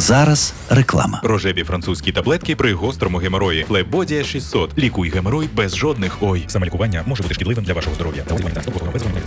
Зараз реклама. Рожеві французькі таблетки при гострому геморої. Флебодія 600. Лікуй геморой без жодних ой. Самолікування може бути шкідливим для вашого здоров'я.